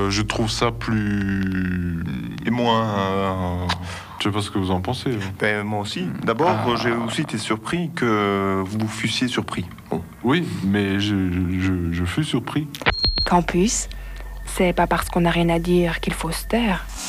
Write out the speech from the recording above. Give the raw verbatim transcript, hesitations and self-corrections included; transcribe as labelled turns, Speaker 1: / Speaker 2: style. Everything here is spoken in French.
Speaker 1: Euh, je trouve ça plus...
Speaker 2: Et moins... euh,
Speaker 1: Je sais pas ce que vous en pensez. Hein.
Speaker 2: Ben, moi aussi. D'abord,
Speaker 1: Ah.
Speaker 2: j'ai aussi été surpris que vous fussiez surpris. Bon.
Speaker 1: Oui, mais je, je, je fus surpris.
Speaker 3: Campus, c'est pas parce qu'on n'a rien à dire qu'il faut se taire.